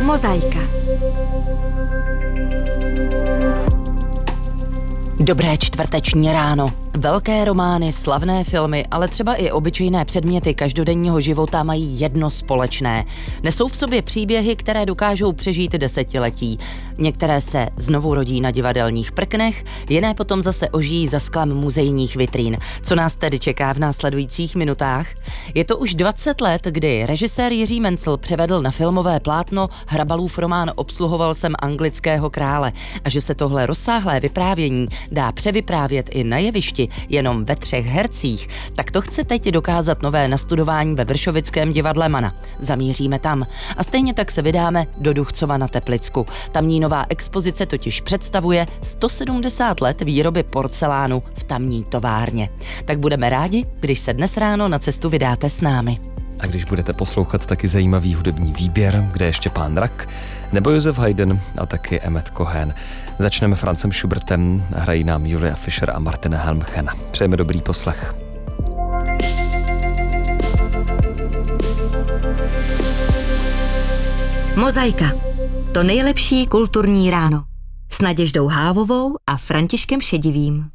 Mozaika. Dobré čtvrteční ráno. Velké romány, slavné filmy, ale třeba i obyčejné předměty každodenního života mají jedno společné. Nesou v sobě příběhy, které dokážou přežít desetiletí. Některé se znovu rodí na divadelních prknech, jiné potom zase ožijí za sklem muzejních vitrín. Co nás tedy čeká v následujících minutách? Je to už 20 let, kdy režisér Jiří Mencl převedl na filmové plátno Hrabalův román Obsluhoval jsem anglického krále a že se tohle rozsáhlé vyprávění dá převyprávět i na jevišti jenom ve 3 hercích, tak to chce teď dokázat nové nastudování ve Vršovickém divadle Mana. Zamíříme tam a stejně tak se vydáme do Duchcova na Teplicku. Tamní nová expozice totiž představuje 170 let výroby porcelánu v tamní továrně. Tak budeme rádi, když se dnes ráno na cestu vydáte s námi. A když budete poslouchat taky zajímavý hudební výběr, kde je Štěpán Rak, nebo Josef Haydn a taky Emmet Cohen. Začneme Franzem Schubertem, hrají nám Julia Fischer a Martina Helmchen. Přejeme dobrý poslech. Mozaika. To nejlepší kulturní ráno. S Naděždou Hávovou a Františkem Šedivým.